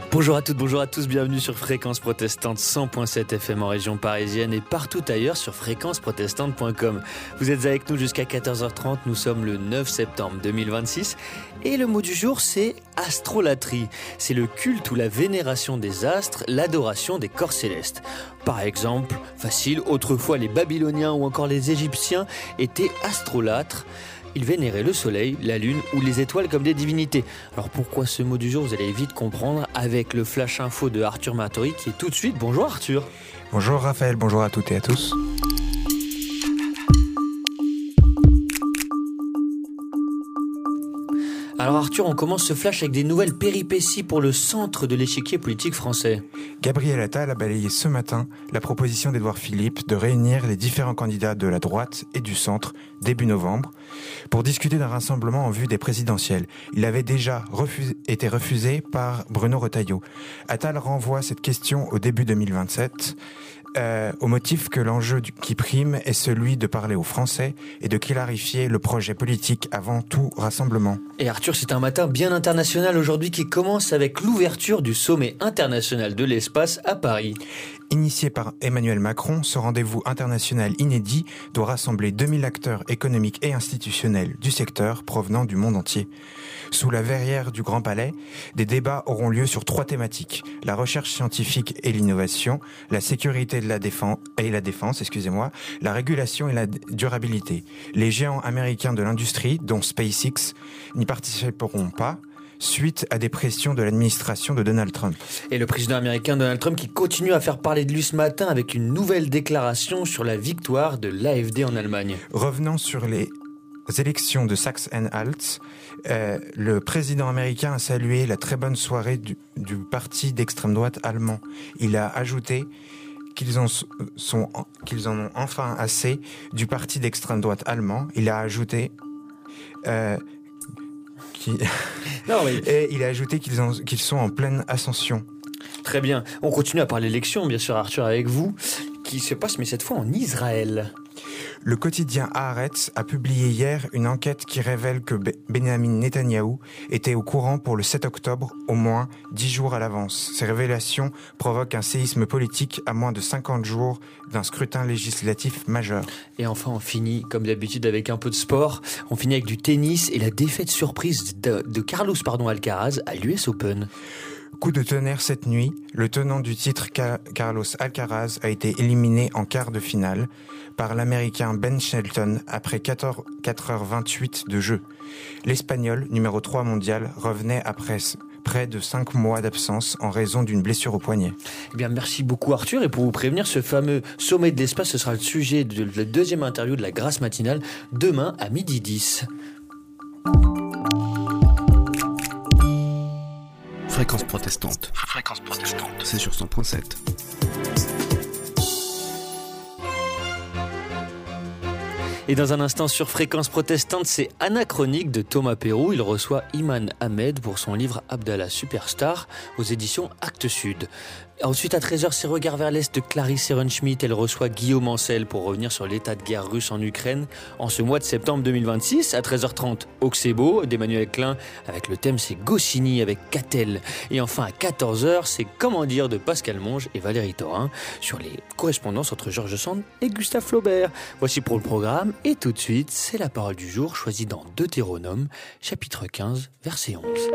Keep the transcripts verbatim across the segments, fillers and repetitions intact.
Bonjour à toutes, bonjour à tous, bienvenue sur Fréquence Protestante cent virgule sept F M en région parisienne et partout ailleurs sur fréquence protestante point com. Vous êtes avec nous jusqu'à quatorze heures trente, nous sommes le neuf septembre deux mille vingt-six et le mot du jour c'est astrolatrie. C'est le culte ou la vénération des astres, l'adoration des corps célestes. Par exemple, facile, autrefois les Babyloniens ou encore les Égyptiens étaient astrolâtres. Ils vénéraient le soleil, la lune ou les étoiles comme des divinités. Alors pourquoi ce mot du jour, vous allez vite comprendre avec le flash info de Arthur Martori qui est tout de suite. Bonjour Arthur. Bonjour Raphaël, bonjour à toutes et à tous. Alors Arthur, on commence ce flash avec des nouvelles péripéties pour le centre de l'échiquier politique français. Gabriel Attal a balayé ce matin la proposition d'Édouard Philippe de réunir les différents candidats de la droite et du centre début novembre pour discuter d'un rassemblement en vue des présidentielles. Il avait déjà refusé, été refusé par Bruno Retailleau. Attal renvoie cette question au début deux mille vingt-sept. Euh, au motif que l'enjeu du, qui prime est celui de parler aux Français et de clarifier le projet politique avant tout rassemblement. Et Arthur, c'est un matin bien international aujourd'hui qui commence avec l'ouverture du sommet international de l'espace à Paris. Initié par Emmanuel Macron, ce rendez-vous international inédit doit rassembler deux mille acteurs économiques et institutionnels du secteur provenant du monde entier. Sous la verrière du Grand Palais, des débats auront lieu sur trois thématiques: la recherche scientifique et l'innovation, la sécurité de la défense et la défense, excusez-moi, la régulation et la durabilité. Les géants américains de l'industrie, dont SpaceX, n'y participeront pas, suite à des pressions de l'administration de Donald Trump. Et le président américain Donald Trump qui continue à faire parler de lui ce matin avec une nouvelle déclaration sur la victoire de l'A F D en Allemagne. Revenant sur les élections de Saxe-Anhalt, euh, le président américain a salué la très bonne soirée du, du parti d'extrême droite allemand. Il a ajouté qu'ils, en sont, qu'ils en ont enfin assez du parti d'extrême droite allemand. Il a ajouté... Euh, Qui... Non, mais... Et il a ajouté qu'ils, en... qu'ils sont en pleine ascension. Très bien. On continue à parler d'élections, bien sûr, Arthur, avec vous, qui se passe, mais cette fois en Israël. Le quotidien Haaretz a publié hier une enquête qui révèle que Benjamin Netanyahou était au courant pour le sept octobre, au moins dix jours à l'avance. Ces révélations provoquent un séisme politique à moins de cinquante jours d'un scrutin législatif majeur. Et enfin, on finit, comme d'habitude, avec un peu de sport. On finit avec du tennis et la défaite surprise de, de Carlos pardon, Alcaraz à l'U S Open. Coup de tonnerre cette nuit, le tenant du titre Carlos Alcaraz a été éliminé en quart de finale par l'Américain Ben Shelton après quatre heures vingt-huit de jeu. L'Espagnol, numéro trois mondial, revenait après près de cinq mois d'absence en raison d'une blessure au poignet. Eh bien, merci beaucoup Arthur. Et pour vous prévenir, ce fameux sommet de l'espace, ce sera le sujet de la deuxième interview de la Grâce matinale demain à midi dix. Fréquence protestante. Fréquence protestante. C'est sur cent point sept. Et dans un instant sur Fréquence protestante, c'est Anachronique de Thomas Peyroux. Il reçoit Iman Ahmed pour son livre Abdallah Superstar aux éditions Actes Sud. Ensuite, à treize heures, c'est Regard vers l'Est de Clarisse Ehrenschmidt. Elle reçoit Guillaume Ancel pour revenir sur l'état de guerre russe en Ukraine en ce mois de septembre deux mille vingt-six. À treize heures trente, Oxébo d'Emmanuel Klein avec le thème c'est Goscinny avec Catel. Et enfin, à quatorze heures, c'est Comment dire de Pascal Monge et Valérie Thorin sur les correspondances entre Georges Sand et Gustave Flaubert. Voici pour le programme. Et tout de suite, c'est la parole du jour choisie dans Deutéronome, chapitre quinze, verset onze.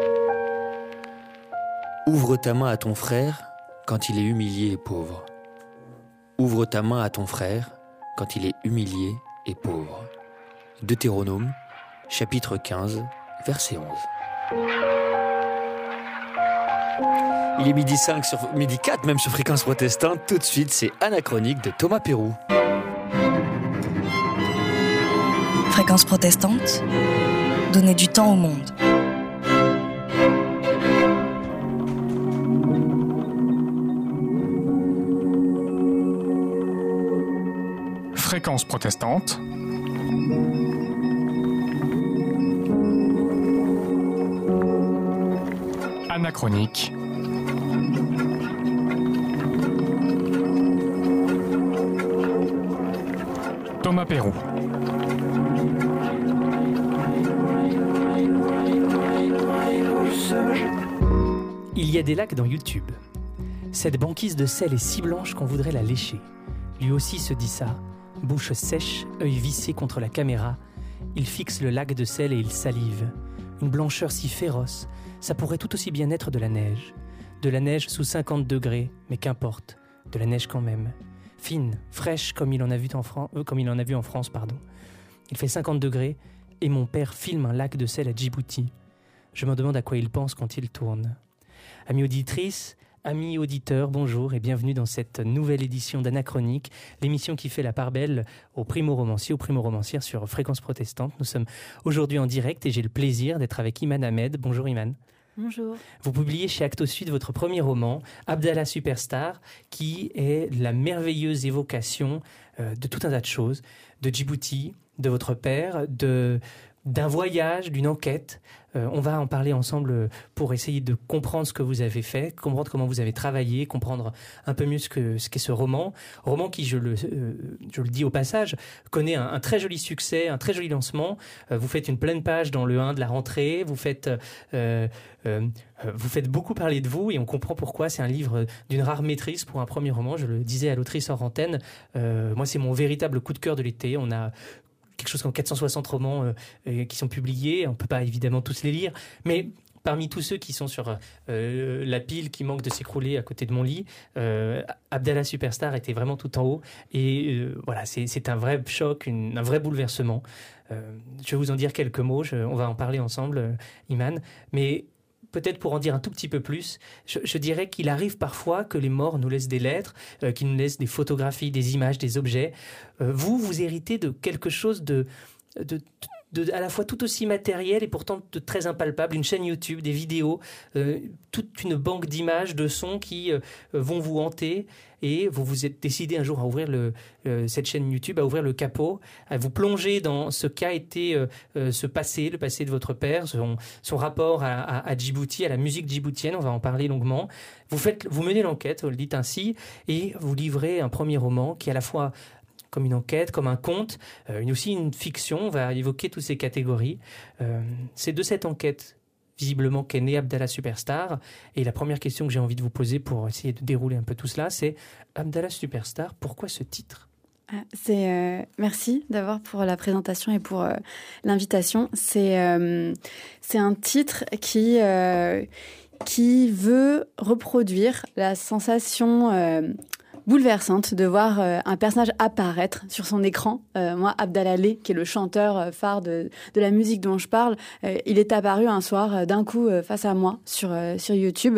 Ouvre ta main à ton frère quand il est humilié et pauvre. Ouvre ta main à ton frère quand il est humilié et pauvre. Deutéronome, chapitre quinze, verset onze. Il est midi cinq, sur, midi quatre même sur Fréquence protestante. Tout de suite, c'est Anachronique de Thomas Peyroux. Fréquence protestante, donner du temps au monde. Fréquence protestante. Anachronique. Thomas Peyroux. Il y a des lacs dans YouTube. Cette banquise de sel est si blanche qu'on voudrait la lécher. Lui aussi se dit ça, bouche sèche, œil vissé contre la caméra. Il fixe le lac de sel et il salive. Une blancheur si féroce, ça pourrait tout aussi bien être de la neige. De la neige sous cinquante degrés, mais qu'importe, de la neige quand même. Fine, fraîche comme il en a vu en, Fran- euh, comme il en a vu en France. Pardon. Il fait cinquante degrés et mon père filme un lac de sel à Djibouti. Je me demande à quoi il pense quand il tourne. Amis auditrices, amis auditeurs, bonjour et bienvenue dans cette nouvelle édition d'Anachronique, l'émission qui fait la part belle aux primo-romanciers, aux primo-romancières sur Fréquence Protestante. Nous sommes aujourd'hui en direct et j'ai le plaisir d'être avec Iman Ahmed. Bonjour Iman. Bonjour. Vous publiez chez Actes Sud votre premier roman, Abdallah Superstar, qui est la merveilleuse évocation euh, de tout un tas de choses, de Djibouti, de votre père, de... d'un voyage, d'une enquête. Euh, on va en parler ensemble pour essayer de comprendre ce que vous avez fait, comprendre comment vous avez travaillé, comprendre un peu mieux ce, que, ce qu'est ce roman. Roman qui, je le, euh, je le dis au passage, connaît un, un très joli succès, un très joli lancement. Euh, vous faites une pleine page dans le un de la rentrée. Vous faites, euh, euh, vous faites beaucoup parler de vous et on comprend pourquoi. C'est un livre d'une rare maîtrise pour un premier roman. Je le disais à l'autrice hors antenne. Euh, moi, c'est mon véritable coup de cœur de l'été. On a quelque chose comme quatre cent soixante romans euh, euh, qui sont publiés. On ne peut pas évidemment tous les lire, mais parmi tous ceux qui sont sur euh, la pile qui manque de s'écrouler à côté de mon lit, euh, Abdallah Superstar était vraiment tout en haut. Et euh, voilà, c'est, c'est un vrai choc, une, un vrai bouleversement. Euh, je vais vous en dire quelques mots, je, on va en parler ensemble, euh, Iman. Mais peut-être pour en dire un tout petit peu plus, je, je dirais qu'il arrive parfois que les morts nous laissent des lettres, euh, qu'ils nous laissent des photographies, des images, des objets. Euh, vous, vous héritez de quelque chose de, de, de, de à la fois tout aussi matériel et pourtant de très impalpable, une chaîne YouTube, des vidéos, euh, toute une banque d'images, de sons qui euh, vont vous hanter. Et vous vous êtes décidé un jour à ouvrir le, euh, cette chaîne YouTube, à ouvrir le capot, à vous plonger dans ce qu'a été euh, euh, ce passé, le passé de votre père, son, son rapport à, à, à Djibouti, à la musique djiboutienne. On va en parler longuement. Vous faites, vous menez l'enquête, vous le dites ainsi, et vous livrez un premier roman qui est à la fois comme une enquête, comme un conte, euh, mais aussi une fiction. On va évoquer toutes ces catégories. Euh, c'est de cette enquête visiblement qu'est né Abdallah Superstar. Et la première question que j'ai envie de vous poser pour essayer de dérouler un peu tout cela, c'est Abdallah Superstar, pourquoi ce titre ? C'est, euh, merci d'abord pour la présentation et pour euh, l'invitation. C'est, euh, c'est un titre qui, euh, qui veut reproduire la sensation euh, bouleversante de voir euh, un personnage apparaître sur son écran. Euh, moi, Abdallah Lé, qui est le chanteur euh, phare de, de la musique dont je parle, euh, il est apparu un soir euh, d'un coup euh, face à moi sur, euh, sur YouTube.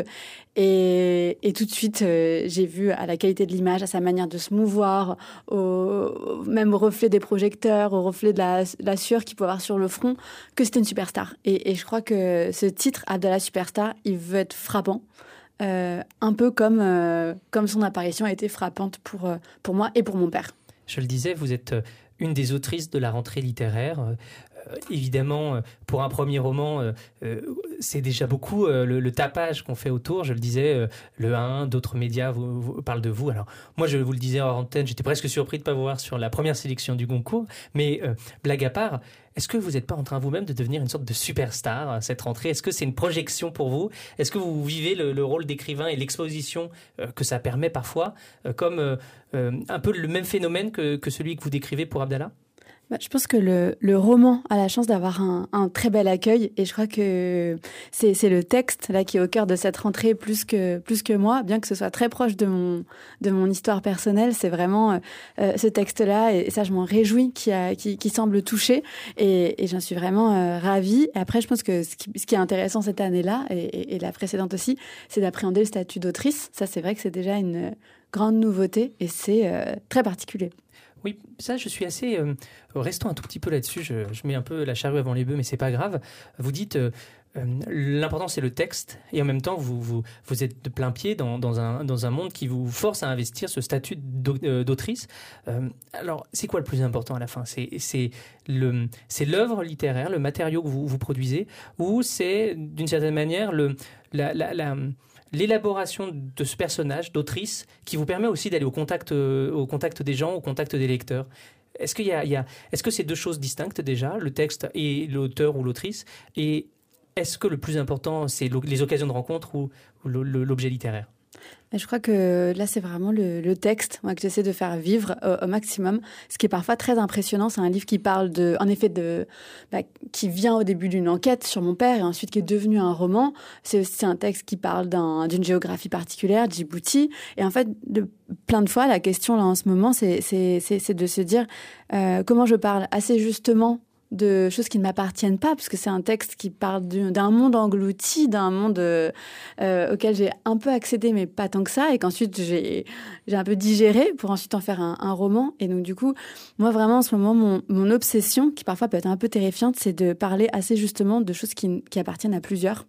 Et, et tout de suite, euh, j'ai vu à la qualité de l'image, à sa manière de se mouvoir, au, même au reflet des projecteurs, au reflet de la, la sueur qu'il peut avoir sur le front, que c'était une superstar. Et, et je crois que ce titre, Abdallah Superstar, il veut être frappant. Euh, un peu comme, euh, comme son apparition a été frappante pour, euh, pour moi et pour mon père. Je le disais, vous êtes une des autrices de la rentrée littéraire. Euh, évidemment, pour un premier roman, euh, euh, c'est déjà beaucoup euh, le, le tapage qu'on fait autour. Je le disais, euh, le un, d'autres médias vous, vous, parlent de vous. Alors, moi, je vous le disais en antenne, j'étais presque surpris de ne pas vous voir sur la première sélection du Goncourt. Mais euh, blague à part, est-ce que vous n'êtes pas en train vous-même de devenir une sorte de superstar à cette rentrée ? Est-ce que c'est une projection pour vous ? Est-ce que vous vivez le, le rôle d'écrivain et l'exposition euh, que ça permet parfois euh, comme euh, euh, un peu le même phénomène que, que celui que vous décrivez pour Abdallah ? Bah, je pense que le, le roman a la chance d'avoir un, un très bel accueil et je crois que c'est, c'est le texte là qui est au cœur de cette rentrée plus que, plus que moi, bien que ce soit très proche de mon, de mon histoire personnelle. C'est vraiment euh, ce texte-là et ça, je m'en réjouis, qui, a, qui, qui semble toucher et, et j'en suis vraiment euh, ravie. Et après, je pense que ce qui, ce qui est intéressant cette année-là et, et, et la précédente aussi, c'est d'appréhender le statut d'autrice. Ça, c'est vrai que c'est déjà une grande nouveauté et c'est euh, très particulier. Oui, ça, je suis assez... Euh, restons un tout petit peu là-dessus. Je, je mets un peu la charrue avant les bœufs, mais c'est pas grave. Vous dites, euh, euh, l'important, c'est le texte. Et en même temps, vous, vous, vous êtes de plein pied dans, dans, un, dans un monde qui vous force à investir ce statut d'autrice. Euh, alors, c'est quoi le plus important à la fin ? C'est, c'est, le, c'est l'œuvre littéraire, le matériau que vous, vous produisez, ou c'est, d'une certaine manière, le, la... la, la l'élaboration de ce personnage, d'autrice, qui vous permet aussi d'aller au contact, euh, au contact des gens, au contact des lecteurs. Est-ce qu'il y a, il y a, est-ce que c'est deux choses distinctes déjà, le texte et l'auteur ou l'autrice ? Et est-ce que le plus important, c'est les occasions de rencontre ou, ou l'objet littéraire ? Je crois que là, c'est vraiment le, le texte moi, que j'essaie de faire vivre au, au maximum. Ce qui est parfois très impressionnant, c'est un livre qui parle de, en effet, de, bah, qui vient au début d'une enquête sur mon père et ensuite qui est devenu un roman. C'est aussi un texte qui parle d'un, d'une géographie particulière, Djibouti. Et en fait, de, plein de fois, la question là en ce moment, c'est, c'est, c'est, c'est de se dire euh, comment je parle assez justement de choses qui ne m'appartiennent pas, parce que c'est un texte qui parle d'un monde englouti, d'un monde euh, auquel j'ai un peu accédé, mais pas tant que ça, et qu'ensuite j'ai, j'ai un peu digéré pour ensuite en faire un, un roman. Et donc du coup, moi vraiment en ce moment, mon, mon obsession, qui parfois peut être un peu terrifiante, c'est de parler assez justement de choses qui, qui appartiennent à plusieurs.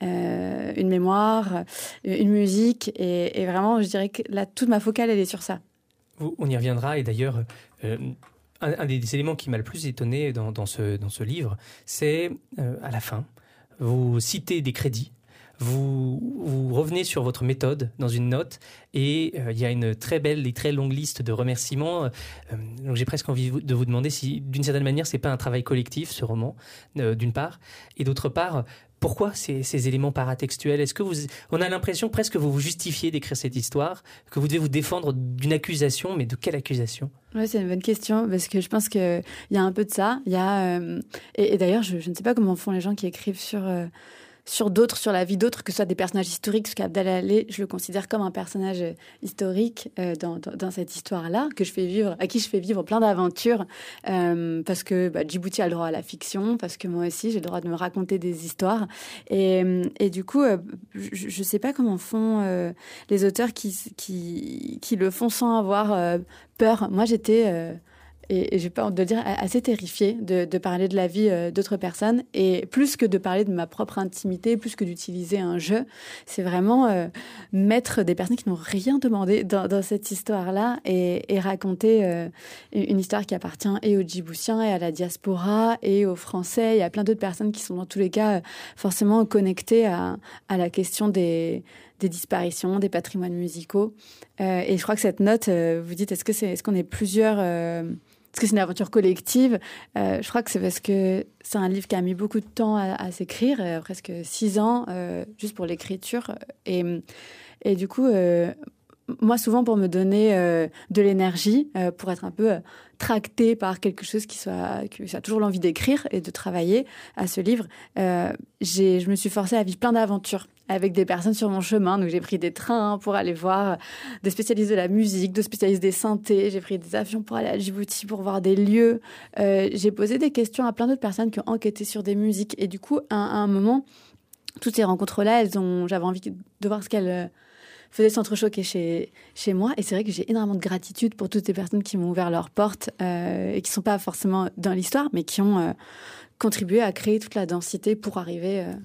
Euh, une mémoire, une musique, et, et vraiment, je dirais que là, toute ma focale, elle est sur ça. On y reviendra, et d'ailleurs... Euh... Un, un des éléments qui m'a le plus étonné dans, dans, ce, dans ce livre, c'est euh, à la fin, vous citez des crédits, vous, vous revenez sur votre méthode dans une note et euh, il y a une très belle et très longue liste de remerciements. Euh, donc j'ai presque envie de vous demander si, d'une certaine manière, c'est pas un travail collectif, ce roman, euh, d'une part, et d'autre part, pourquoi ces, ces éléments paratextuels ? Est-ce que vous, on a l'impression presque que vous vous justifiez d'écrire cette histoire, que vous devez vous défendre d'une accusation, mais de quelle accusation ? Oui, c'est une bonne question, parce que je pense qu'il y a un peu de ça. Il y a, euh, et, et d'ailleurs, je, je ne sais pas comment font les gens qui écrivent sur, euh, sur d'autres, sur la vie d'autres, que ce soit des personnages historiques, parce qu'Abdallah Alleh, je le considère comme un personnage historique euh, dans, dans, dans cette histoire-là, que je fais vivre, à qui je fais vivre plein d'aventures, euh, parce que bah, Djibouti a le droit à la fiction, parce que moi aussi, j'ai le droit de me raconter des histoires. Et, et du coup, euh, je ne sais pas comment font euh, les auteurs qui, qui, qui le font sans avoir euh, peur. Moi, j'étais... Euh, Et, et j'ai pas honte de le dire, assez terrifiée de, de parler de la vie euh, d'autres personnes. Et plus que de parler de ma propre intimité, plus que d'utiliser un jeu, c'est vraiment euh, mettre des personnes qui n'ont rien demandé dans, dans cette histoire-là et, et raconter euh, une histoire qui appartient et aux Djiboutiens et à la diaspora et aux Français. Il y a plein d'autres personnes qui sont dans tous les cas forcément connectées à, à la question des... des disparitions, des patrimoines musicaux. Euh, et je crois que cette note, euh, vous dites, est-ce que c'est, est-ce qu'on est plusieurs, euh, est-ce que c'est une aventure collective ? euh, Je crois que c'est parce que c'est un livre qui a mis beaucoup de temps à, à s'écrire, euh, presque six ans, euh, juste pour l'écriture. Et, et du coup, euh, moi, souvent, pour me donner euh, de l'énergie, euh, pour être un peu euh, tractée par quelque chose qui soit, qui a toujours l'envie d'écrire et de travailler à ce livre, euh, j'ai, je me suis forcée à vivre plein d'aventures avec des personnes sur mon chemin. Donc, j'ai pris des trains pour aller voir des spécialistes de la musique, des spécialistes des synthés. J'ai pris des avions pour aller à Djibouti, pour voir des lieux. Euh, j'ai posé des questions à plein d'autres personnes qui ont enquêté sur des musiques. Et du coup, à, à un moment, toutes ces rencontres-là, elles ont, j'avais envie de voir ce qu'elles faisaient s'entrechoquer chez, chez moi. Et c'est vrai que j'ai énormément de gratitude pour toutes ces personnes qui m'ont ouvert leurs portes euh, et qui ne sont pas forcément dans l'histoire, mais qui ont euh, contribué à créer toute la densité pour arriver euh,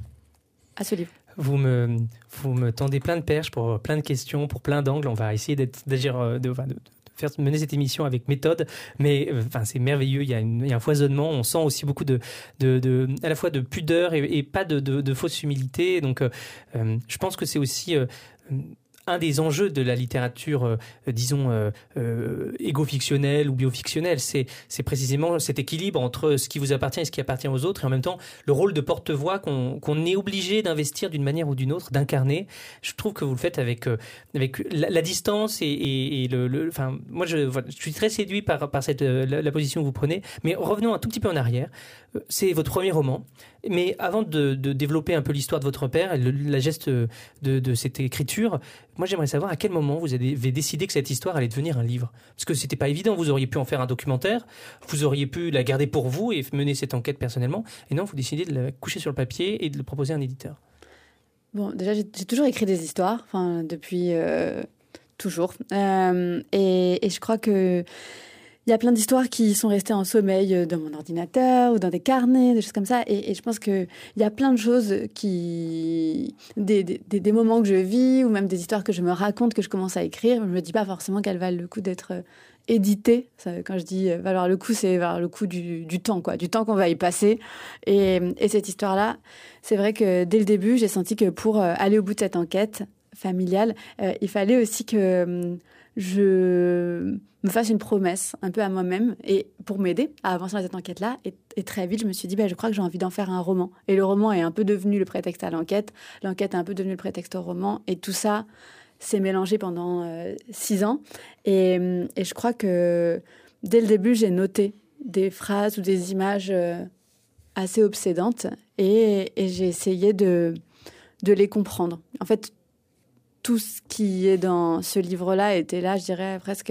à ce livre. Vous me, vous me tendez plein de perches pour plein de questions, pour plein d'angles. On va essayer d'être, d'agir, de, de, de faire mener cette émission avec méthode, mais enfin, c'est merveilleux. Il y a, une, il y a un foisonnement. On sent aussi beaucoup de, de, de à la fois de pudeur et, et pas de, de, de fausse humilité. Donc, euh, je pense que c'est aussi euh, un des enjeux de la littérature, euh, disons, euh, euh, égo-fictionnelle ou biofictionnelle, c'est, c'est précisément cet équilibre entre ce qui vous appartient et ce qui appartient aux autres, et en même temps, le rôle de porte-voix qu'on, qu'on est obligé d'investir d'une manière ou d'une autre, d'incarner. Je trouve que vous le faites avec, euh, avec la, la distance et, et, et le, le... Enfin, moi, je, voilà, je suis très séduit par, par cette, euh, la, la position que vous prenez, mais revenons un tout petit peu en arrière. C'est votre premier roman, mais avant de, de développer un peu l'histoire de votre père, le, la geste de, de cette écriture, moi j'aimerais savoir à quel moment vous avez décidé que cette histoire allait devenir un livre. Parce que c'était pas évident, vous auriez pu en faire un documentaire, vous auriez pu la garder pour vous et mener cette enquête personnellement, et non, vous décidez de la coucher sur le papier et de le proposer à un éditeur. Bon, déjà j'ai, j'ai toujours écrit des histoires, enfin depuis euh, toujours, euh, et, et je crois que il y a plein d'histoires qui sont restées en sommeil dans mon ordinateur ou dans des carnets, des choses comme ça. Et, et je pense qu'il y a plein de choses qui... Des, des, des moments que je vis ou même des histoires que je me raconte, que je commence à écrire. Je ne me dis pas forcément qu'elles valent le coup d'être éditées. Ça, quand je dis valoir le coup, c'est valoir le coup du, du temps, quoi, du temps qu'on va y passer. Et, et cette histoire-là, c'est vrai que dès le début, j'ai senti que pour aller au bout de cette enquête, familiale, euh, il fallait aussi que euh, je me fasse une promesse un peu à moi-même et pour m'aider à avancer dans cette enquête-là. Et, et très vite, je me suis dit, bah, je crois que j'ai envie d'en faire un roman. Et le roman est un peu devenu le prétexte à l'enquête. L'enquête est un peu devenue le prétexte au roman. Et tout ça s'est mélangé pendant euh, six ans. Et, et je crois que dès le début, j'ai noté des phrases ou des images euh, assez obsédantes. Et, et j'ai essayé de, de les comprendre. En fait, tout ce qui est dans ce livre-là était là, je dirais, presque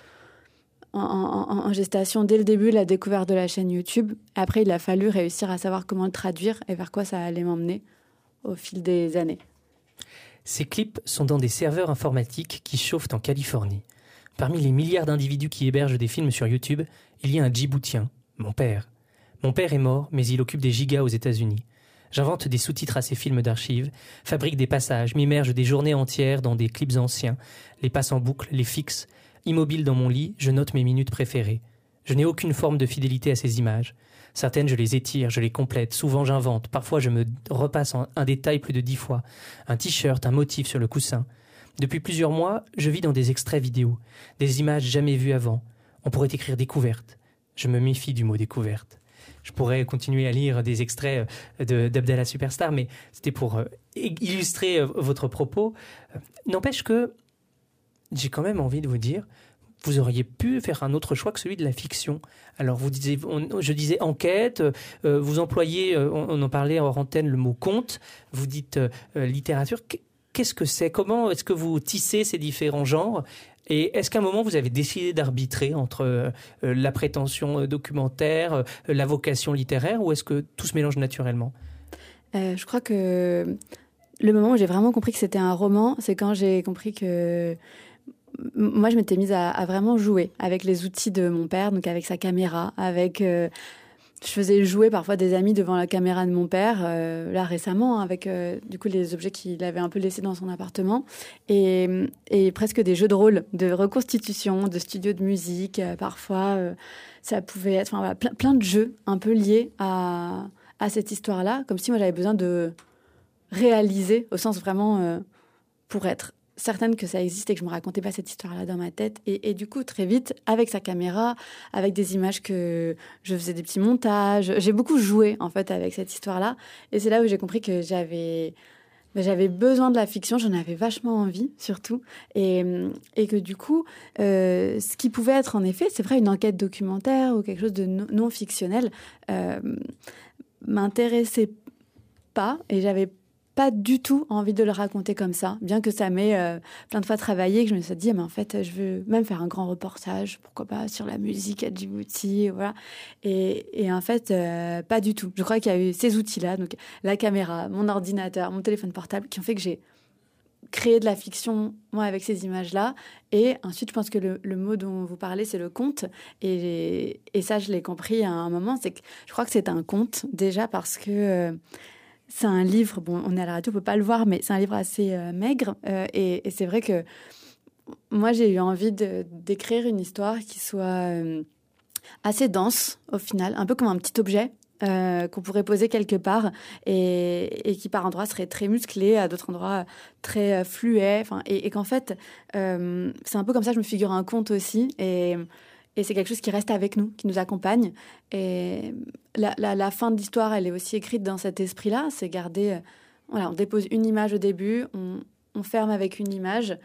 en, en, en gestation dès le début, la découverte de la chaîne YouTube. Après, il a fallu réussir à savoir comment le traduire et vers quoi ça allait m'emmener au fil des années. Ces clips sont dans des serveurs informatiques qui chauffent en Californie. Parmi les milliards d'individus qui hébergent des films sur YouTube, il y a un Djiboutien, mon père. Mon père est mort, mais il occupe des gigas aux États-Unis. J'invente des sous-titres à ces films d'archives, fabrique des passages, m'immerge des journées entières dans des clips anciens, les passe en boucle, les fixe. Immobile dans mon lit, je note mes minutes préférées. Je n'ai aucune forme de fidélité à ces images. Certaines, je les étire, je les complète. Souvent, j'invente. Parfois, je me repasse en un détail plus de dix fois. Un t-shirt, un motif sur le coussin. Depuis plusieurs mois, je vis dans des extraits vidéo. Des images jamais vues avant. On pourrait écrire découverte. Je me méfie du mot découverte. Je pourrais continuer à lire des extraits de, d'Abdallah Superstar, mais c'était pour euh, illustrer euh, votre propos. Euh, n'empêche que j'ai quand même envie de vous dire, vous auriez pu faire un autre choix que celui de la fiction. Alors, vous disiez, on, je disais enquête, euh, vous employez, euh, on, on en parlait hors antenne, le mot conte, vous dites euh, littérature. Qu'est-ce que c'est ? Comment est-ce que vous tissez ces différents genres ? Et est-ce qu'à un moment, vous avez décidé d'arbitrer entre euh, la prétention documentaire, euh, la vocation littéraire, ou est-ce que tout se mélange naturellement ? euh, Je crois que le moment où j'ai vraiment compris que c'était un roman, c'est quand j'ai compris que... Moi, je m'étais mise à, à vraiment jouer avec les outils de mon père, donc avec sa caméra, avec... Euh, je faisais jouer parfois des amis devant la caméra de mon père, euh, là récemment, avec euh, du coup les objets qu'il avait un peu laissés dans son appartement, et, et presque des jeux de rôle, de reconstitution, de studio de musique. Euh, parfois, euh, ça pouvait être, enfin voilà, plein, plein de jeux un peu liés à, à cette histoire-là, comme si moi j'avais besoin de réaliser, au sens vraiment euh, pour être certaine que ça existe et que je me racontais pas cette histoire-là dans ma tête. Et, et du coup, très vite, avec sa caméra, avec des images que je faisais des petits montages, j'ai beaucoup joué, en fait, avec cette histoire-là. Et c'est là où j'ai compris que j'avais, ben, j'avais besoin de la fiction, j'en avais vachement envie, surtout. Et, et que du coup, euh, ce qui pouvait être, en effet, c'est vrai, une enquête documentaire ou quelque chose de non, non fictionnel, euh, m'intéressait pas et j'avais pas du tout envie de le raconter comme ça, bien que ça m'ait euh, plein de fois travaillé, que je me suis dit, mais en fait, je veux même faire un grand reportage, pourquoi pas, sur la musique à Djibouti, voilà. Et, et en fait, euh, pas du tout. Je crois qu'il y a eu ces outils-là, donc la caméra, mon ordinateur, mon téléphone portable, qui ont fait que j'ai créé de la fiction, moi, avec ces images-là. Et ensuite, je pense que le, le mot dont vous parlez, c'est le conte. Et, et ça, je l'ai compris à un moment, c'est que je crois que c'est un conte, déjà parce que... Euh, c'est un livre, bon, on est à la radio, on ne peut pas le voir, mais c'est un livre assez euh, maigre. Euh, et, et c'est vrai que moi, j'ai eu envie de, d'écrire une histoire qui soit euh, assez dense, au final, un peu comme un petit objet euh, qu'on pourrait poser quelque part et, et qui, par endroits, serait très musclé, à d'autres endroits, très euh, fluet. Et, et qu'en fait, euh, c'est un peu comme ça que je me figure un conte aussi. Et... Et c'est quelque chose qui reste avec nous, qui nous accompagne. Et la, la, la fin de l'histoire, elle est aussi écrite dans cet esprit-là. C'est garder... Euh, voilà, on dépose une image au début, on, on ferme avec une image.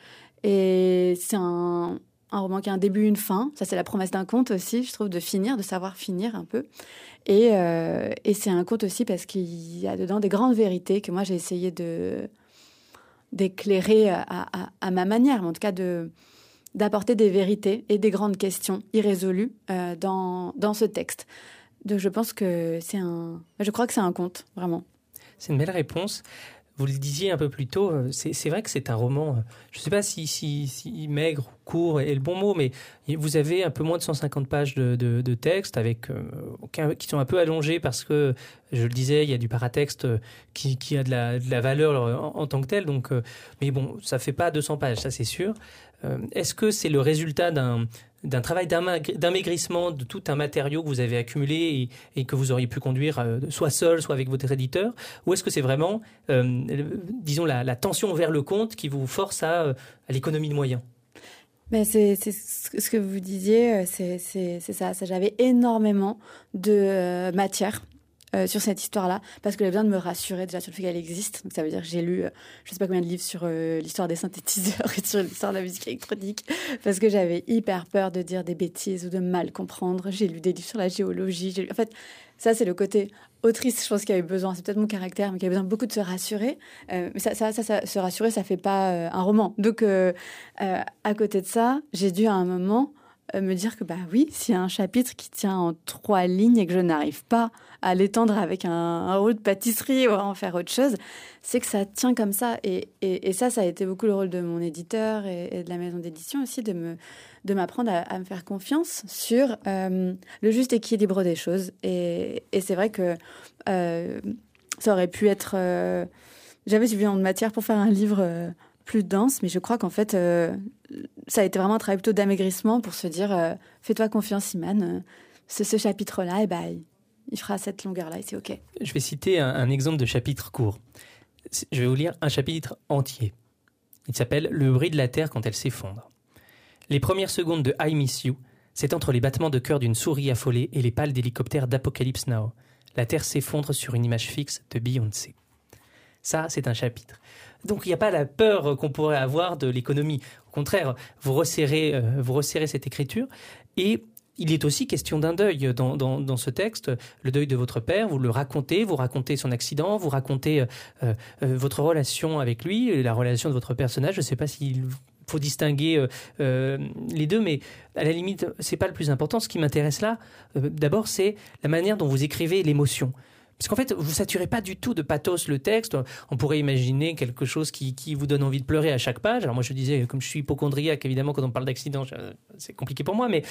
Et c'est un, un roman qui a un début, une fin. Ça, c'est la promesse d'un conte aussi, je trouve, de finir, de savoir finir un peu. Et, euh, et c'est un conte aussi parce qu'il y a dedans des grandes vérités que moi, j'ai essayé de, d'éclairer à, à, à ma manière, mais en tout cas de... d'apporter des vérités et des grandes questions irrésolues euh, dans, dans ce texte. Donc je pense que c'est un... Je crois que c'est un conte, vraiment. C'est une belle réponse. Vous le disiez un peu plus tôt, c'est, c'est vrai que c'est un roman, je ne sais pas si, si, si maigre ou court est le bon mot, mais vous avez un peu moins de cent cinquante pages de, de, de texte avec, euh, qui sont un peu allongés parce que, je le disais, il y a du paratexte qui, qui a de la, de la valeur en, en tant que tel. Donc, euh, mais bon, ça ne fait pas deux cents pages, ça c'est sûr. Euh, est-ce que c'est le résultat d'un, d'un travail d'amaigrissement de tout un matériau que vous avez accumulé et, et que vous auriez pu conduire euh, soit seul, soit avec votre éditeur? Ou est-ce que c'est vraiment, euh, disons, la, la tension vers le compte qui vous force à, à l'économie de moyens? Ben c'est, c'est ce que vous disiez, c'est, c'est, c'est ça, ça. J'avais énormément de euh, matière euh, sur cette histoire-là, parce que j'avais besoin de me rassurer déjà sur le fait qu'elle existe. Donc ça veut dire que j'ai lu, euh, je ne sais pas combien de livres sur euh, l'histoire des synthétiseurs et sur l'histoire de la musique électronique, parce que j'avais hyper peur de dire des bêtises ou de mal comprendre. J'ai lu des livres sur la géologie. J'ai lu... En fait, ça, c'est le côté autrice, je pense, qui a eu besoin, c'est peut-être mon caractère, mais qui a besoin beaucoup de se rassurer. Euh, mais ça, ça, ça, ça, se rassurer, ça ne fait pas euh, un roman. Donc, euh, euh, à côté de ça, j'ai dû à un moment euh, me dire que, bah oui, s'il y a un chapitre qui tient en trois lignes et que je n'arrive pas à l'étendre avec un, un rouleau de pâtisserie ou à en faire autre chose, c'est que ça tient comme ça. Et, et, et ça, ça a été beaucoup le rôle de mon éditeur et, et de la maison d'édition aussi, de me... de m'apprendre à, à me faire confiance sur euh, le juste équilibre des choses. Et, et c'est vrai que euh, ça aurait pu être... Euh, j'avais suffisamment de matière pour faire un livre euh, plus dense, mais je crois qu'en fait, euh, ça a été vraiment un travail plutôt d'amaigrissement pour se dire euh, fais-toi confiance, Iman. Euh, ce, ce chapitre-là, eh ben, il, il fera cette longueur-là et c'est OK. Je vais citer un, un exemple de chapitre court. Je vais vous lire un chapitre entier. Il s'appelle « Le bruit de la terre quand elle s'effondre ». Les premières secondes de I Miss You, c'est entre les battements de cœur d'une souris affolée et les pales d'hélicoptères d'Apocalypse Now. La Terre s'effondre sur une image fixe de Beyoncé. Ça, c'est un chapitre. Donc, il n'y a pas la peur qu'on pourrait avoir de l'économie. Au contraire, vous resserrez, euh, vous resserrez cette écriture. Et il est aussi question d'un deuil dans, dans, dans ce texte. Le deuil de votre père, vous le racontez, vous racontez son accident, vous racontez euh, euh, votre relation avec lui, la relation de votre personnage. Je ne sais pas s'il... faut distinguer euh, euh, les deux, mais à la limite, c'est pas le plus important. Ce qui m'intéresse là, euh, d'abord, c'est la manière dont vous écrivez l'émotion. Parce qu'en fait, vous saturez pas du tout de pathos le texte. On pourrait imaginer quelque chose qui, qui vous donne envie de pleurer à chaque page. Alors moi, je disais, comme je suis hypocondriaque, évidemment, quand on parle d'accident, c'est compliqué pour moi, mais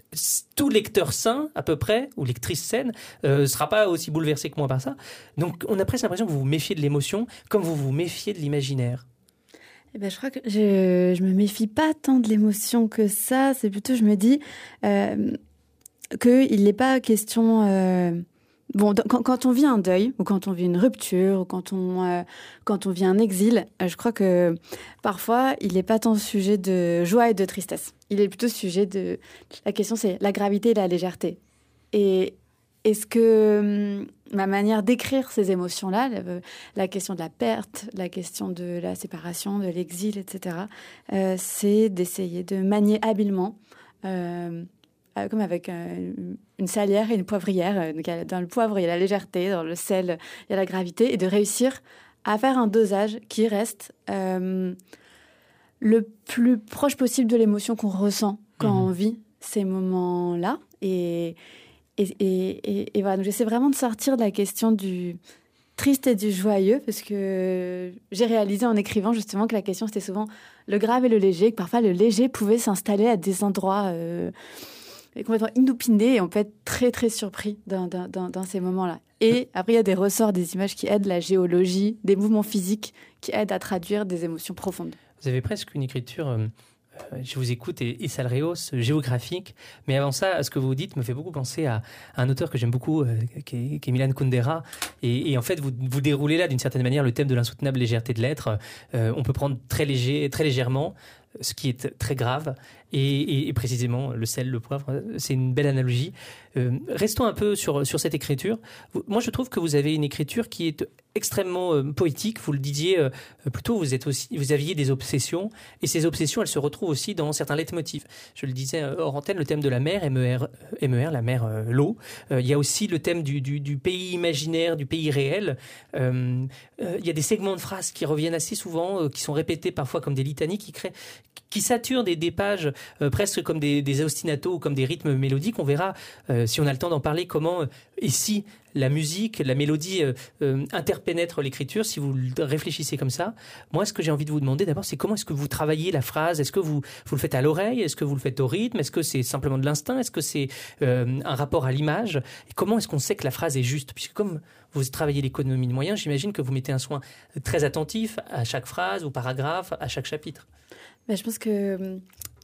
tout lecteur sain, à peu près, ou lectrice saine, euh, sera pas aussi bouleversé que moi par ça. Donc, on a presque l'impression que vous vous méfiez de l'émotion, comme vous vous méfiez de l'imaginaire. Eh ben, je crois que je je me méfie pas tant de l'émotion que ça. C'est plutôt, je me dis euh, qu'il n'est pas question... Euh, bon, quand, quand on vit un deuil, ou quand on vit une rupture, ou quand on, euh, quand on vit un exil, euh, je crois que parfois, il n'est pas tant sujet de joie et de tristesse. Il est plutôt sujet de... La question, c'est la gravité et la légèreté. Et est-ce que... ma manière d'écrire ces émotions-là, la question de la perte, la question de la séparation, de l'exil, et cetera, euh, c'est d'essayer de manier habilement, euh, comme avec euh, une salière et une poivrière. Donc, dans le poivre, il y a la légèreté, dans le sel, il y a la gravité, et de réussir à faire un dosage qui reste euh, le plus proche possible de l'émotion qu'on ressent quand mmh. on vit ces moments-là. Et... Et, et, et, et voilà, donc j'essaie vraiment de sortir de la question du triste et du joyeux, parce que j'ai réalisé en écrivant justement que la question c'était souvent le grave et le léger, que parfois le léger pouvait s'installer à des endroits euh, complètement inopinés, et on peut être très très surpris dans, dans, dans, dans ces moments-là. Et après il y a des ressorts, des images qui aident la géologie, des mouvements physiques qui aident à traduire des émotions profondes. Vous avez presque une écriture... Euh... Je vous écoute et, et ça le rehausse, géographique. Mais avant ça, ce que vous dites me fait beaucoup penser à, à un auteur que j'aime beaucoup, euh, qui, est, qui est Milan Kundera. Et, et en fait, vous, vous déroulez là, d'une certaine manière, le thème de l'insoutenable légèreté de l'être. Euh, on peut prendre très, léger, très légèrement ce qui est très grave. Et, et, et précisément, le sel, le poivre, c'est une belle analogie. Euh, restons un peu sur, sur cette écriture. Moi, je trouve que vous avez une écriture qui est extrêmement euh, poétique. Vous le disiez euh, plutôt, vous, êtes aussi, vous aviez des obsessions. Et ces obsessions, elles se retrouvent aussi dans certains leitmotifs. Je le disais euh, hors antenne, le thème de la mer, M E R, M E R la mer, euh, l'eau. Euh, il y a aussi le thème du, du, du pays imaginaire, du pays réel. Euh, euh, il y a des segments de phrases qui reviennent assez souvent, euh, qui sont répétés parfois comme des litanies, qui créent, qui saturent des, des pages euh, presque comme des, des ostinatos ou comme des rythmes mélodiques. On verra, euh, si on a le temps d'en parler, comment, euh, et si la musique, la mélodie euh, euh, interpénètre l'écriture, si vous réfléchissez comme ça. Moi, ce que j'ai envie de vous demander d'abord, c'est comment est-ce que vous travaillez la phrase? Est-ce que vous, vous le faites à l'oreille? Est-ce que vous le faites au rythme? Est-ce que c'est simplement de l'instinct? Est-ce que c'est euh, un rapport à l'image? Et comment est-ce qu'on sait que la phrase est juste? Puisque comme vous travaillez l'économie de moyens, j'imagine que vous mettez un soin très attentif à chaque phrase ou paragraphe, à chaque chapitre. Ben, je pense que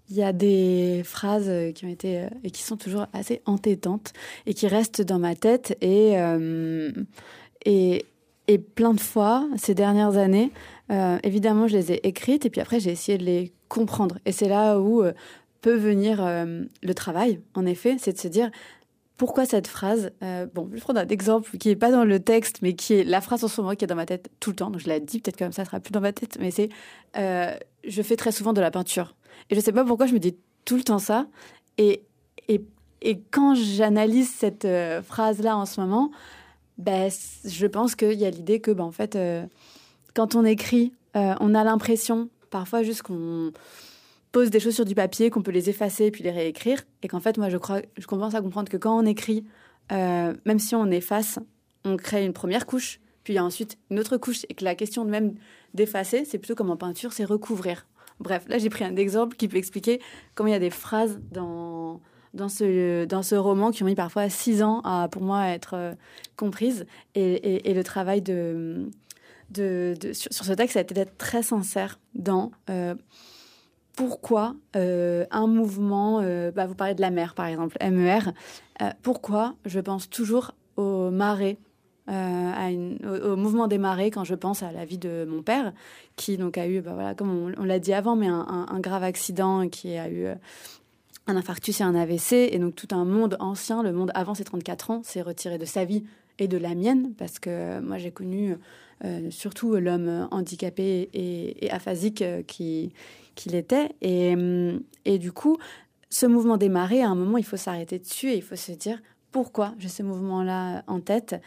il y a des phrases qui ont été euh, et qui sont toujours assez entêtantes et qui restent dans ma tête et euh, et et plein de fois ces dernières années, euh, évidemment, je les ai écrites et puis après j'ai essayé de les comprendre. Et c'est là où euh, peut venir euh, le travail. En effet, c'est de se dire pourquoi cette phrase. Euh, bon, je vais prendre un exemple qui est pas dans le texte, mais qui est la phrase en ce moment qui est dans ma tête tout le temps. Donc je la dis peut-être comme ça, ça sera plus dans ma tête. Mais c'est euh, je fais très souvent de la peinture. Et je sais pas pourquoi je me dis tout le temps ça. Et, et, et quand j'analyse cette euh, phrase-là en ce moment, ben, je pense qu'il y a l'idée que, ben, en fait, euh, quand on écrit, euh, on a l'impression, parfois juste qu'on pose des choses sur du papier, qu'on peut les effacer puis les réécrire. Et qu'en fait, moi, je crois, je commence à comprendre que quand on écrit, euh, même si on efface, on crée une première couche, puis il y a ensuite une autre couche. Et que la question de même d'effacer, c'est plutôt comme en peinture, c'est recouvrir. Bref, là, j'ai pris un exemple qui peut expliquer comment il y a des phrases dans, dans, ce, dans ce roman qui ont mis parfois six ans à, pour moi, à être euh, comprises. Et, et, et le travail de, de, de, sur, sur ce texte, ça a été d'être très sincère dans euh, pourquoi euh, un mouvement... Euh, bah, vous parlez de la mer, par exemple, M E R. Euh, pourquoi je pense toujours aux marées, Euh, à une, au, au mouvement des marées quand je pense à la vie de mon père qui donc a eu, bah voilà, comme on, on l'a dit avant, mais un, un, un grave accident, qui a eu euh, un infarctus et un A V C, et donc tout un monde ancien, le monde avant ses trente-quatre ans, s'est retiré de sa vie et de la mienne, parce que euh, moi j'ai connu euh, surtout l'homme handicapé et, et aphasique euh, qui, qu'il était, et, et du coup ce mouvement des marées, à un moment il faut s'arrêter dessus et il faut se dire pourquoi j'ai ce mouvement-là en tête.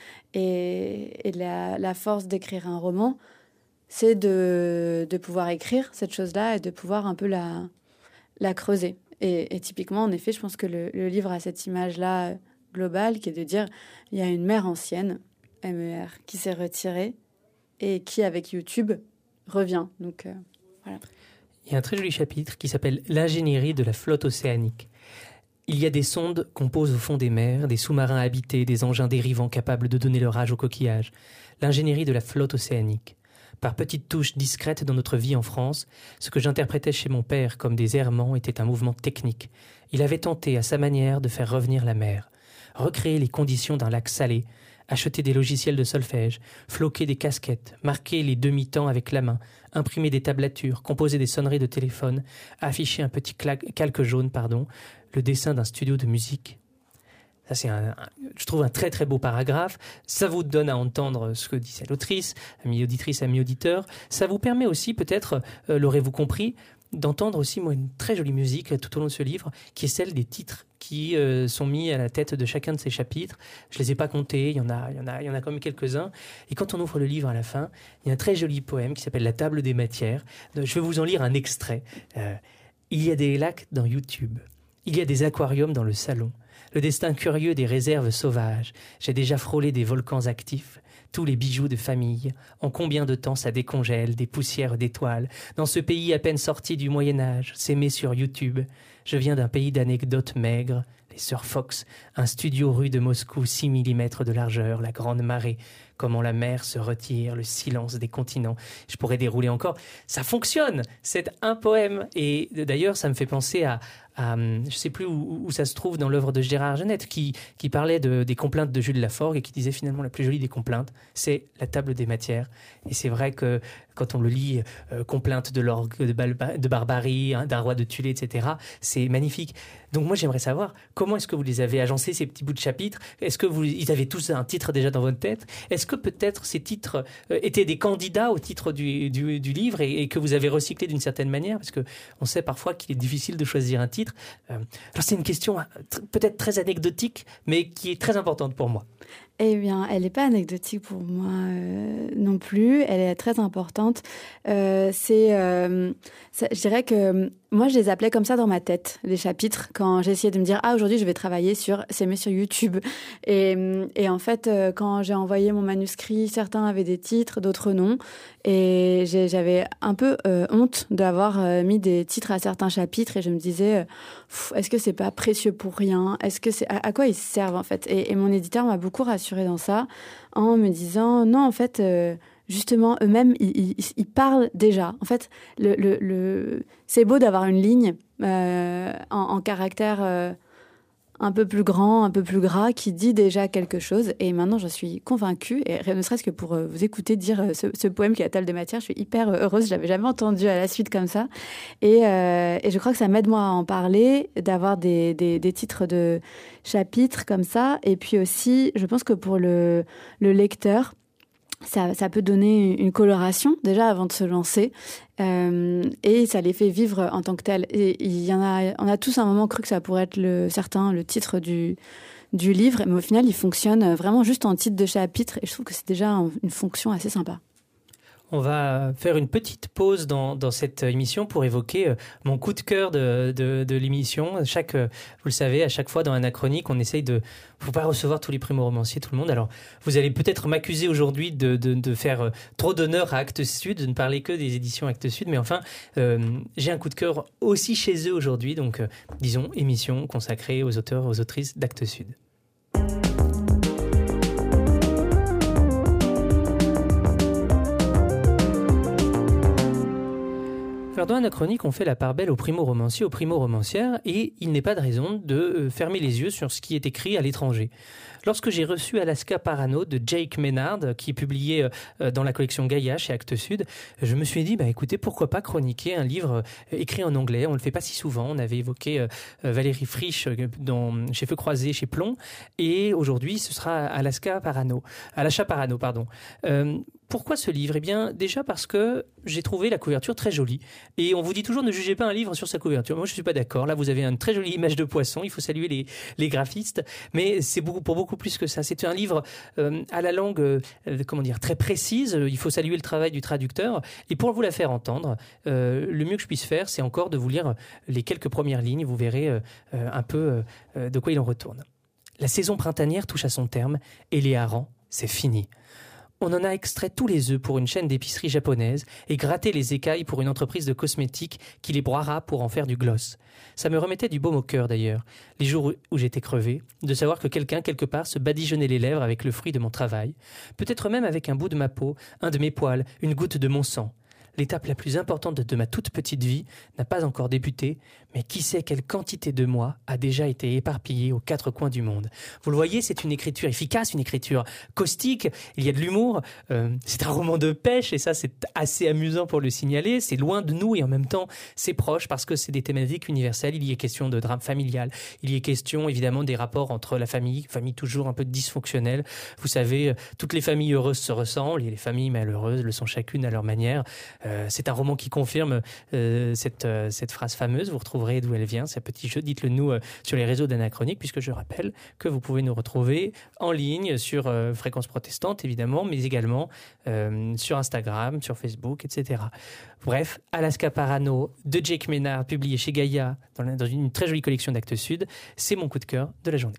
Et, et la, la force d'écrire un roman, c'est de, de pouvoir écrire cette chose-là et de pouvoir un peu la, la creuser. Et, et typiquement, en effet, je pense que le, le livre a cette image-là globale qui est de dire il y a une mère ancienne, M E R, qui s'est retirée et qui, avec YouTube, revient. Donc, euh, voilà. Il y a un très joli chapitre qui s'appelle « L'ingénierie de la flotte océanique ». Il y a des sondes qu'on pose au fond des mers, des sous-marins habités, des engins dérivants capables de donner leur âge aux coquillages. L'ingénierie de la flotte océanique. Par petites touches discrètes dans notre vie en France, ce que j'interprétais chez mon père comme des errements était un mouvement technique. Il avait tenté, à sa manière, de faire revenir la mer, recréer les conditions d'un lac salé, acheter des logiciels de solfège, floquer des casquettes, marquer les demi-temps avec la main, imprimer des tablatures, composer des sonneries de téléphone, afficher un petit calque jaune, pardon, le dessin d'un studio de musique. Ça, c'est un, un, je trouve un très très beau paragraphe. Ça vous donne à entendre ce que disait l'autrice, amis auditrice, amis auditeurs. Ça vous permet aussi, peut-être, euh, l'aurez-vous compris, d'entendre aussi moi, une très jolie musique tout au long de ce livre, qui est celle des titres qui euh, sont mis à la tête de chacun de ces chapitres. Je les ai pas comptés, il y en a, il y en a, il y en a quand même quelques-uns. Et quand on ouvre le livre à la fin, il y a un très joli poème qui s'appelle « La table des matières ». Je vais vous en lire un extrait. Euh, « Il y a des lacs dans YouTube. Il y a des aquariums dans le salon. Le destin curieux des réserves sauvages. J'ai déjà frôlé des volcans actifs. Tous les bijoux de famille. En combien de temps ça décongèle, des poussières d'étoiles. Dans ce pays à peine sorti du Moyen-Âge, s'aimer sur YouTube. Je viens d'un pays d'anecdotes maigres. Les Sœurs Fox, un studio rue de Moscou, six millimètres de largeur, la grande marée. Comment la mer se retire, le silence des continents. Je pourrais dérouler encore. Ça fonctionne. C'est un poème. Et d'ailleurs, ça me fait penser à, à je ne sais plus où, où ça se trouve dans l'œuvre de Gérard Genette, qui, qui parlait de, des complaintes de Jules Laforgue et qui disait finalement la plus jolie des complaintes, c'est la table des matières. Et c'est vrai que quand on le lit, euh, complainte de l'orgue, de, balba, de barbarie, hein, d'un roi de Tulé, et cetera, c'est magnifique. Donc moi, j'aimerais savoir comment est-ce que vous les avez agencés, ces petits bouts de chapitres. Est-ce que vous, ils avaient tous un titre déjà dans votre tête? Est-ce que peut-être ces titres euh, étaient des candidats au titre du, du, du livre et, et que vous avez recyclé d'une certaine manière? Parce qu'on sait parfois qu'il est difficile de choisir un titre. Euh, alors c'est une question t- peut-être très anecdotique, mais qui est très importante pour moi. Eh bien, elle n'est pas anecdotique pour moi euh, non plus. Elle est très importante. Euh, c'est, euh, ça, je dirais que moi, je les appelais comme ça dans ma tête, les chapitres, quand j'essayais de me dire « Ah, aujourd'hui, je vais travailler sur s'aimer sur YouTube ». Et, et en fait, euh, quand j'ai envoyé mon manuscrit, certains avaient des titres, d'autres non. Et j'ai, j'avais un peu euh, honte d'avoir euh, mis des titres à certains chapitres. Et je me disais « Est-ce que c'est pas précieux pour rien ? Est-ce que c'est à, à quoi ils servent, en fait ?» et, et mon éditeur m'a beaucoup rassurée dans ça, en me disant « Non, en fait... Euh, justement, eux-mêmes, ils, ils, ils parlent déjà. En fait, le, le, le... c'est beau d'avoir une ligne euh, en, en caractère euh, un peu plus grand, un peu plus gras, qui dit déjà quelque chose. Et maintenant, je suis convaincue, et ne serait-ce que pour euh, vous écouter dire euh, ce, ce poème qui est à table de matière, je suis hyper heureuse. Je l'avais jamais entendu à la suite comme ça. Et, euh, et je crois que ça m'aide, moi, à en parler, d'avoir des, des, des titres de chapitres comme ça. Et puis aussi, je pense que pour le, le lecteur, Ça, ça peut donner une coloration déjà avant de se lancer euh, et ça les fait vivre en tant que tels. Et il y en a, on a tous à un moment cru que ça pourrait être le certain le titre du du livre, mais au final il fonctionne vraiment juste en titre de chapitre et je trouve que c'est déjà une fonction assez sympa. On va faire une petite pause dans, dans cette émission pour évoquer mon coup de cœur de, de, de l'émission. Chaque, vous le savez, à chaque fois dans Anachronique, on essaye de... Il ne faut pas recevoir tous les primo-romanciers, tout le monde. Alors, vous allez peut-être m'accuser aujourd'hui de, de, de faire trop d'honneur à Actes Sud, de ne parler que des éditions Actes Sud. Mais enfin, euh, j'ai un coup de cœur aussi chez eux aujourd'hui. Donc, euh, disons, émission consacrée aux auteurs, aux autrices d'Actes Sud. Alors dans Anachronique, on fait la part belle aux primo-romanciers, aux primo-romancières, et il n'est pas de raison de fermer les yeux sur ce qui est écrit à l'étranger. Lorsque j'ai reçu Alaska Parano de Jake Maynard, qui est publié dans la collection Gaïa chez Actes Sud, je me suis dit, bah, écoutez, pourquoi pas chroniquer un livre écrit en anglais. On ne le fait pas si souvent. On avait évoqué Valérie Frisch dans, chez Feu Croisé, chez Plomb, et aujourd'hui, ce sera Alaska Parano, Alaska Parano, pardon. Euh, Pourquoi ce livre ? Eh bien, déjà parce que j'ai trouvé la couverture très jolie. Et on vous dit toujours ne jugez pas un livre sur sa couverture. Moi, je ne suis pas d'accord. Là, vous avez une très jolie image de poisson. Il faut saluer les, les graphistes. Mais c'est beaucoup, pour beaucoup plus que ça. C'est un livre euh, à la langue euh, comment dire, très précise. Il faut saluer le travail du traducteur. Et pour vous la faire entendre, euh, le mieux que je puisse faire, c'est encore de vous lire les quelques premières lignes. Vous verrez euh, un peu euh, de quoi il en retourne. La saison printanière touche à son terme et les harengs, c'est fini. On en a extrait tous les œufs pour une chaîne d'épicerie japonaise et gratté les écailles pour une entreprise de cosmétiques qui les broiera pour en faire du gloss. Ça me remettait du baume au cœur d'ailleurs, les jours où j'étais crevé, de savoir que quelqu'un quelque part se badigeonnait les lèvres avec le fruit de mon travail, peut-être même avec un bout de ma peau, un de mes poils, une goutte de mon sang. L'étape la plus importante de ma toute petite vie n'a pas encore débuté, mais qui sait quelle quantité de moi a déjà été éparpillée aux quatre coins du monde. Vous le voyez, c'est une écriture efficace, une écriture caustique, il y a de l'humour, euh, c'est un roman de pêche et ça c'est assez amusant pour le signaler, c'est loin de nous et en même temps c'est proche parce que c'est des thématiques universelles, il y est question de drame familial, il y est question évidemment des rapports entre la famille, famille toujours un peu dysfonctionnelle, vous savez, toutes les familles heureuses se ressemblent et les familles malheureuses le sont chacune à leur manière. Euh, c'est un roman qui confirme euh, cette, euh, cette phrase fameuse. Vous retrouverez d'où elle vient, ce petit jeu. Dites-le nous euh, sur les réseaux d'Anachronique, puisque je rappelle que vous pouvez nous retrouver en ligne sur euh, Fréquence Protestante, évidemment, mais également euh, sur Instagram, sur Facebook, et cetera. Bref, Alaska Parano de Jake Maynard, publié chez Gaïa dans, la, dans une très jolie collection d'Actes Sud. C'est mon coup de cœur de la journée.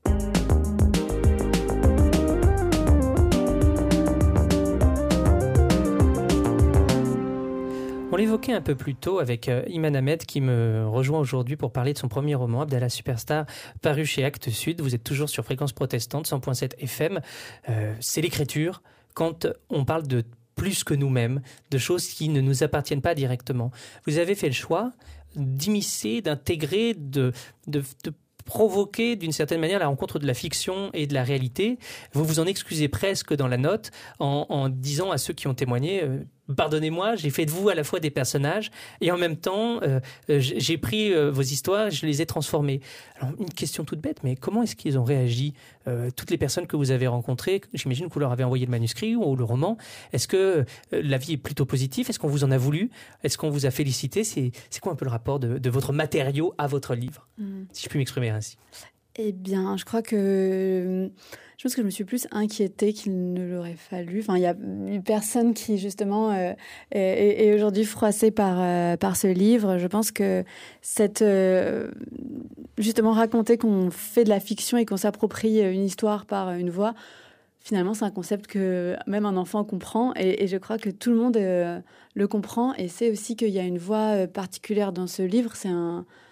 On l'évoquait un peu plus tôt avec euh, Iman Ahmed qui me rejoint aujourd'hui pour parler de son premier roman, Abdallah Superstar, paru chez Actes Sud. Vous êtes toujours sur Fréquence Protestante, cent point sept F M. Euh, c'est l'écriture quand on parle de plus que nous-mêmes, de choses qui ne nous appartiennent pas directement. Vous avez fait le choix d'immiscer, d'intégrer, de, de, de provoquer d'une certaine manière la rencontre de la fiction et de la réalité. Vous vous en excusez presque dans la note en, en disant à ceux qui ont témoigné euh, pardonnez-moi, j'ai fait de vous à la fois des personnages et en même temps euh, j'ai pris euh, vos histoires et je les ai transformées. Alors une question toute bête, mais comment est-ce qu'ils ont réagi euh, toutes les personnes que vous avez rencontrées? J'imagine que vous leur avez envoyé le manuscrit ou le roman. Est-ce que euh, l'avis est plutôt positif? Est-ce qu'on vous en a voulu? Est-ce qu'on vous a félicité? C'est, c'est quoi un peu le rapport de, de votre matériau à votre livre, mmh. si je puis m'exprimer ainsi? Eh bien, je crois que je pense que je me suis plus inquiétée qu'il ne l'aurait fallu. Enfin, il y a une personne qui justement euh, est, est aujourd'hui froissée par euh, par ce livre. Je pense que cette euh, justement raconter qu'on fait de la fiction et qu'on s'approprie une histoire par une voix, finalement, c'est un concept que même un enfant comprend. Et, et je crois que tout le monde euh, le comprend. Et c'est aussi qu'il y a une voix particulière dans ce livre. C'est un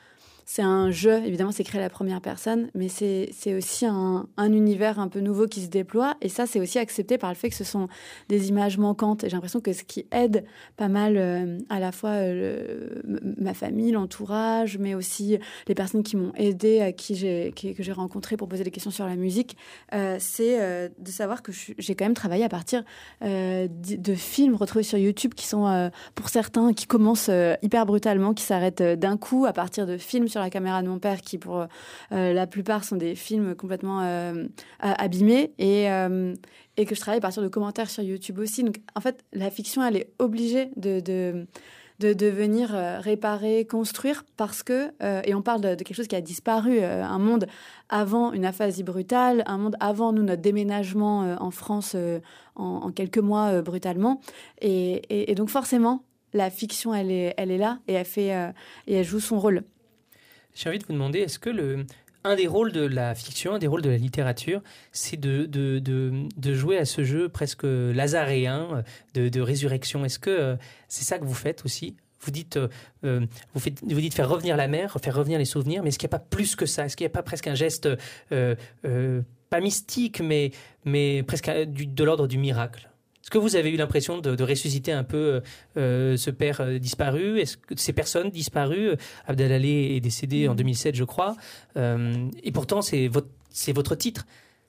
c'est un jeu, évidemment, c'est créé à la première personne, mais c'est, c'est aussi un, un univers un peu nouveau qui se déploie. Et ça, c'est aussi accepté par le fait que ce sont des images manquantes. Et j'ai l'impression que ce qui aide pas mal euh, à la fois euh, le, ma famille, l'entourage, mais aussi les personnes qui m'ont aidé, à qui j'ai, qui, que j'ai rencontrées pour poser des questions sur la musique, euh, c'est euh, de savoir que je, j'ai quand même travaillé à partir euh, de, de films retrouvés sur YouTube qui sont, euh, pour certains, qui commencent euh, hyper brutalement, qui s'arrêtent euh, d'un coup à partir de films sur la caméra de mon père qui, pour euh, la plupart, sont des films complètement euh, abîmés et, euh, et que je travaille à partir de commentaires sur YouTube aussi. Donc, en fait, la fiction, elle est obligée de, de, de, de venir euh, réparer, construire parce que, euh, et on parle de, de quelque chose qui a disparu, euh, un monde avant une aphasie brutale, un monde avant, nous, notre déménagement euh, en France euh, en, en quelques mois euh, brutalement. Et, et, et donc, forcément, la fiction, elle est, elle est là et elle, fait, euh, et elle joue son rôle. J'ai envie de vous demander, est-ce que le, un des rôles de la fiction, un des rôles de la littérature, c'est de, de, de, de jouer à ce jeu presque lazaréen de, de résurrection? Est-ce que euh, c'est ça que vous faites aussi? Vous dites, euh, vous, faites, vous dites faire revenir la mer, faire revenir les souvenirs, mais est-ce qu'il n'y a pas plus que ça? Est-ce qu'il n'y a pas presque un geste, euh, euh, pas mystique, mais, mais presque du, de l'ordre du miracle? Est-ce que vous avez eu l'impression de, de ressusciter un peu euh, ce père euh, disparu? Est-ce que ces personnes disparues? Abdelaleh est décédé en deux mille sept, je crois. Euh, et pourtant, c'est votre, c'est votre titre.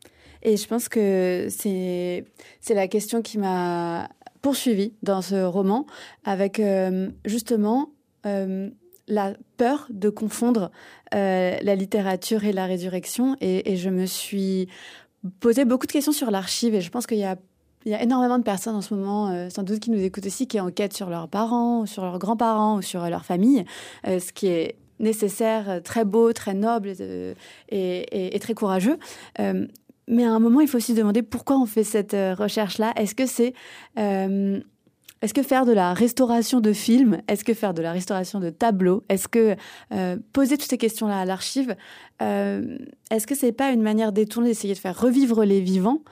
Et je pense que c'est, c'est la question qui m'a poursuivie dans ce roman, avec euh, justement euh, la peur de confondre euh, la littérature et la résurrection. Et, et je me suis posé beaucoup de questions sur l'archive. Et je pense qu'il y a Il y a énormément de personnes en ce moment, euh, sans doute qui nous écoutent aussi, qui enquêtent sur leurs parents, ou sur leurs grands-parents, ou sur leur famille, euh, ce qui est nécessaire, très beau, très noble euh, et, et, et très courageux. Euh, mais à un moment, il faut aussi se demander pourquoi on fait cette euh, recherche-là. Est-ce que c'est... Euh, Est-ce que faire de la restauration de films, est-ce que faire de la restauration de tableaux, est-ce que euh, poser toutes ces questions-là à l'archive, euh, est-ce que c'est pas une manière détournée d'essayer de faire revivre les vivants?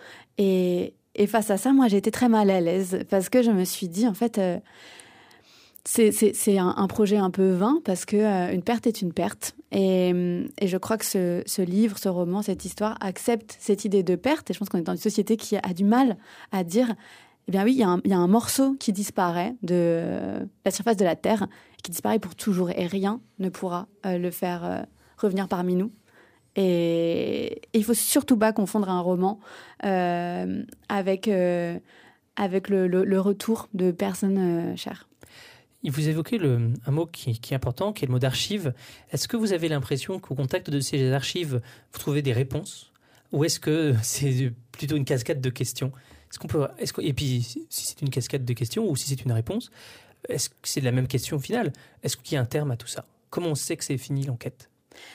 Et Et face à ça, moi, j'ai été très mal à l'aise parce que je me suis dit, en fait, euh, c'est, c'est, c'est un, un projet un peu vain parce que euh, une perte est une perte. Et, et je crois que ce, ce livre, ce roman, cette histoire accepte cette idée de perte. Et je pense qu'on est dans une société qui a du mal à dire, eh bien oui, il y a un, il y a un morceau qui disparaît de euh, la surface de la Terre, qui disparaît pour toujours et rien ne pourra euh, le faire euh, revenir parmi nous. Et, et il ne faut surtout pas confondre un roman euh, avec, euh, avec le, le, le retour de personnes euh, chères. Vous évoquez le, un mot qui, qui est important, qui est le mot d'archive. Est-ce que vous avez l'impression qu'au contact de ces archives, vous trouvez des réponses? Ou est-ce que c'est plutôt une cascade de questions? Est-ce qu'on peut, est-ce que, et puis, si c'est une cascade de questions ou si c'est une réponse, est-ce que c'est la même question au final? Est-ce qu'il y a un terme à tout ça? Comment on sait que c'est fini l'enquête?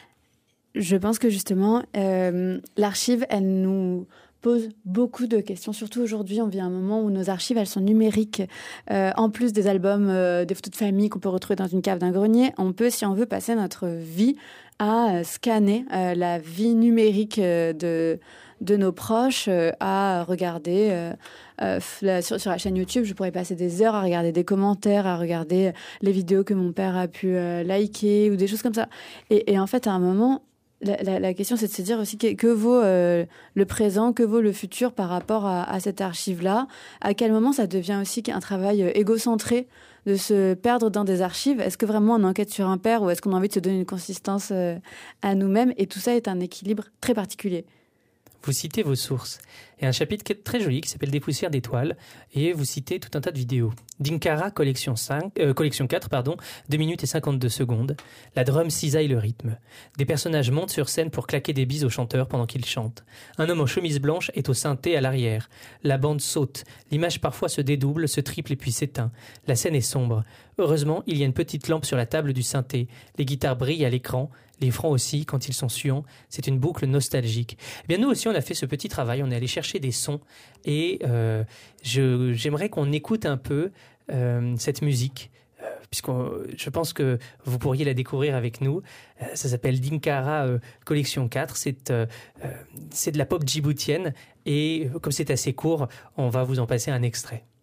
Je pense que justement, euh, l'archive, elle nous pose beaucoup de questions. Surtout aujourd'hui, on vit un moment où nos archives, elles sont numériques. Euh, en plus des albums, euh, des photos de famille qu'on peut retrouver dans une cave d'un grenier, on peut, si on veut, passer notre vie à euh, scanner euh, la vie numérique euh, de, de nos proches, euh, à regarder... Euh, Euh, la, sur, sur la chaîne YouTube, je pourrais passer des heures à regarder des commentaires, à regarder les vidéos que mon père a pu euh, liker ou des choses comme ça. Et, et en fait, à un moment, la, la, la question, c'est de se dire aussi que, que vaut euh, le présent, que vaut le futur par rapport à, à cette archive-là. À quel moment ça devient aussi un travail égocentré de se perdre dans des archives? Est-ce que vraiment on enquête sur un père ou est-ce qu'on a envie de se donner une consistance euh, à nous-mêmes? Et tout ça est un équilibre très particulier. Vous citez vos sources. Il y a un chapitre qui est très joli qui s'appelle « Des poussières d'étoiles » et vous citez tout un tas de vidéos. Dinkara, collection, cinq, euh, collection quatre, pardon, deux minutes et cinquante-deux secondes. La drum cisaille le rythme. Des personnages montent sur scène pour claquer des bises au chanteur pendant qu'il chante. Un homme en chemise blanche est au synthé à l'arrière. La bande saute. L'image parfois se dédouble, se triple et puis s'éteint. La scène est sombre. Heureusement, il y a une petite lampe sur la table du synthé. Les guitares brillent à l'écran. Les francs aussi, quand ils sont suants, c'est une boucle nostalgique. Eh bien, nous aussi, on a fait ce petit travail. On est allé chercher des sons et euh, je, j'aimerais qu'on écoute un peu euh, cette musique, euh, puisqu'on, je pense que vous pourriez la découvrir avec nous. Euh, ça s'appelle Dinkara euh, Collection quatre. C'est, euh, euh, c'est de la pop djiboutienne et comme c'est assez court, on va vous en passer un extrait.